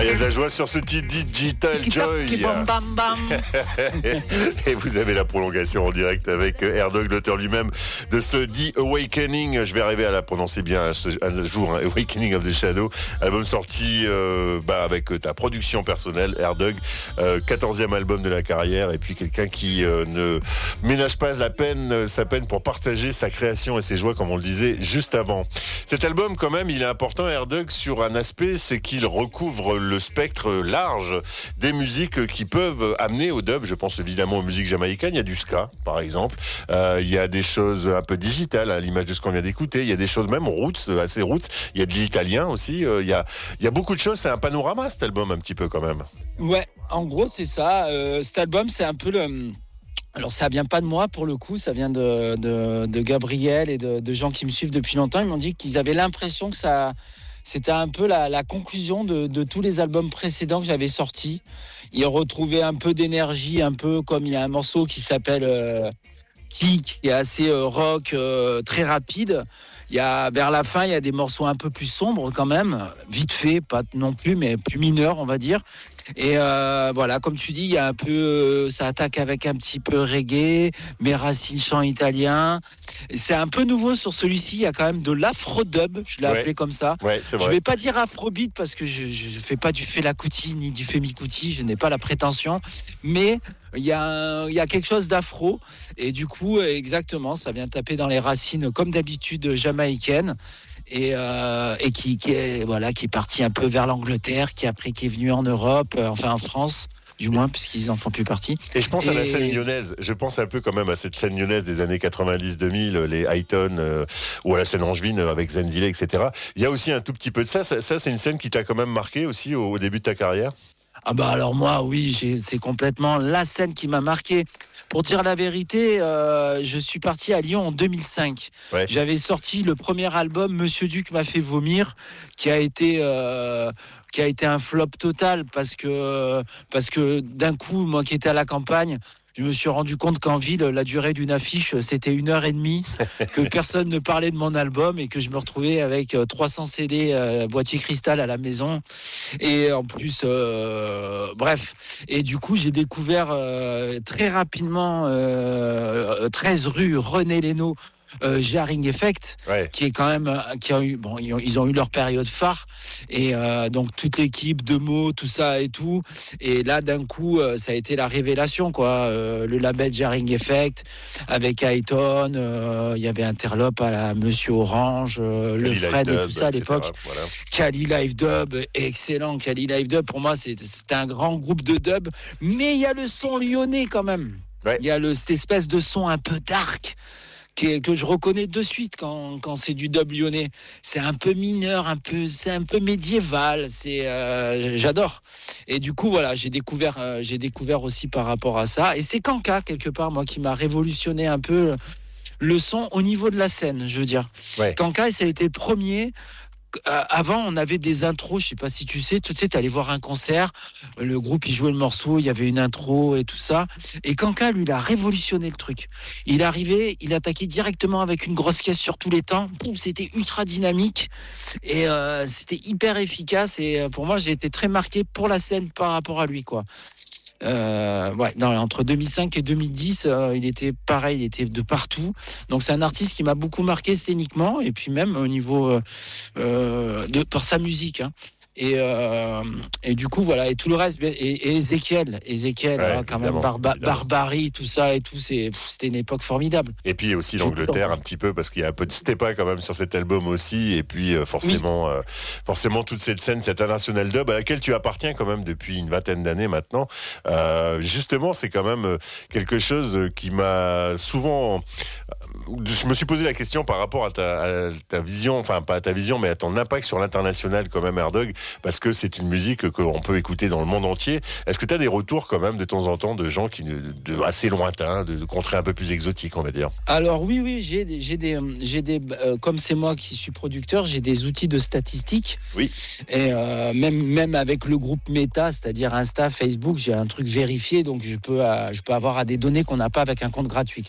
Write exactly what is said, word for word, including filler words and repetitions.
il y a de la joie sur ce titre Digital Joy. Et vous avez la prolongation en direct avec Airdog, l'auteur lui-même de ce The Awakening. Je vais arriver à la prononcer bien un jour, hein, Awakening of the Shadow. Album sorti euh, bah, avec ta production personnelle, Airdog. Euh, quatorzième album de la carrière. Et puis quelqu'un qui euh, ne ménage pas la peine, sa peine pour partager sa création et ses joies, comme on le disait juste avant. Cet album, quand même, il est important, Airdog, sur un aspect, c'est qu'il recouvre le spectre large des musiques qui peuvent amener au dub. Je pense évidemment aux musiques jamaïcaines. Il y a du ska, par exemple. Euh, il y a des choses un peu digitales, à l'image de ce qu'on vient d'écouter. Il y a des choses même roots, assez roots. Il y a de l'italien aussi. Euh, il y a, il y a beaucoup de choses. C'est un panorama, cet album, un petit peu, quand même. Ouais, en gros, c'est ça. Euh, cet album, c'est un peu le... Alors ça vient pas de moi pour le coup, ça vient de, de, de Gabriel et de, de gens qui me suivent depuis longtemps. Ils m'ont dit qu'ils avaient l'impression que ça, c'était un peu la, la conclusion de, de tous les albums précédents que j'avais sortis. Ils retrouvaient un peu d'énergie, un peu comme il y a un morceau qui s'appelle euh, Qui, qui est assez euh, rock, euh, très rapide. Il y a, vers la fin, il y a des morceaux un peu plus sombres quand même, vite fait, pas non plus, mais plus mineurs, on va dire. Et euh, voilà, comme tu dis, il y a un peu, euh, ça attaque avec un petit peu reggae, mes racines chant italien. C'est un peu nouveau sur celui-ci. Il y a quand même de l'afro-dub, je l'ai ouais. appelé comme ça. Ouais, c'est vrai. Je vais pas dire afrobeat parce que je, je fais pas du Fela Kuti ni du Femi Kuti, je n'ai pas la prétention, mais il y a, un, il y a quelque chose d'afro et du coup, exactement, ça vient taper dans les racines comme d'habitude jamaïcaines. Et, euh, et qui, qui est voilà qui est parti un peu vers l'Angleterre, qui après qui est venu en Europe, euh, enfin en France du moins, puisqu'ils en font plus partie. Et je pense et... à la scène lyonnaise. Je pense un peu quand même à cette scène lyonnaise des années quatre-vingt-dix deux mille, les Highton, euh, ou à la scène angevine avec Zenzile, et cetera. Il y a aussi un tout petit peu de ça. Ça, ça c'est une scène qui t'a quand même marqué aussi au, au début de ta carrière. Ah bah alors moi, oui, j'ai, c'est complètement la scène qui m'a marqué. Pour dire la vérité, euh, je suis parti à Lyon en deux mille cinq. Ouais. J'avais sorti le premier album, Monsieur Duc m'a fait vomir, qui a été... Euh, qui a été un flop total parce que, parce que d'un coup, moi qui étais à la campagne, je me suis rendu compte qu'en ville, la durée d'une affiche, c'était une heure et demie, que personne ne parlait de mon album et que je me retrouvais avec trois cents C D euh, boîtier cristal à la maison. Et en plus, euh, bref. Et du coup, j'ai découvert euh, très rapidement euh, treize rue René Lénaud, Euh, Jarring Effect, ouais. qui est quand même, qui a eu, bon, ils ont, ils ont eu leur période phare et euh, donc toute l'équipe de mots, tout ça et tout. Et là, d'un coup, euh, ça a été la révélation, quoi. Euh, le label Jarring Effect avec Highton, il euh, y avait Interlope à la Monsieur Orange, euh, le Fred et tout ça à l'époque. Voilà. Kali Live Dub, excellent. Kali Live Dub, pour moi, c'est, c'était un grand groupe de dub. Mais il y a le son lyonnais quand même. Il ouais. y a le, cette espèce de son un peu dark. Que je reconnais de suite quand, quand c'est du dub lyonnais. C'est un peu mineur, un peu, c'est un peu médiéval. C'est, euh, j'adore. Et du coup, voilà, j'ai découvert, euh, j'ai découvert aussi par rapport à ça. Et c'est Kanka, quelque part, moi, qui m'a révolutionné un peu le son au niveau de la scène, je veux dire. Ouais. Kanka, ça a été le premier. Euh, avant, on avait des intros, je sais pas si tu sais, tu sais, t'allais voir un concert, le groupe, il jouait le morceau, il y avait une intro et tout ça. Et Kanka, lui, il a révolutionné le truc. Il arrivait, il attaquait directement avec une grosse caisse sur tous les temps. Boum, c'était ultra dynamique et euh, c'était hyper efficace. Et pour moi, j'ai été très marqué pour la scène par rapport à lui, quoi. Euh, ouais, dans, entre deux mille cinq et deux mille dix, euh, il était pareil, il était de partout. Donc c'est un artiste qui m'a beaucoup marqué scéniquement et puis même au niveau euh, de par sa musique. Hein. Et, euh, et du coup voilà, et tout le reste, et, et Ezekiel Ezekiel ouais, hein, quand même barba, Barbarie, tout ça et tout, c'est, c'était une époque formidable. Et puis aussi l'Angleterre un petit peu, parce qu'il y a un peu de Stepa quand même sur cet album aussi. Et puis euh, forcément oui. euh, forcément toute cette scène, cette international dub à laquelle tu appartiens quand même depuis une vingtaine d'années maintenant. Euh, justement, c'est quand même quelque chose qui m'a souvent... Je me suis posé la question par rapport à ta, à ta vision, enfin pas à ta vision, mais à ton impact sur l'international quand même, Airdog, parce que c'est une musique que l'on peut écouter dans le monde entier. Est-ce que tu as des retours quand même de temps en temps de gens qui de, de assez lointains, de, de contrées un peu plus exotiques, on va dire? Alors oui, oui, j'ai, j'ai des, j'ai des, euh, comme c'est moi qui suis producteur, j'ai des outils de statistiques. Oui. Et euh, même même avec le groupe Meta, c'est-à-dire Insta, Facebook, j'ai un truc vérifié, donc je peux, euh, je peux avoir à des données qu'on n'a pas avec un compte gratuit.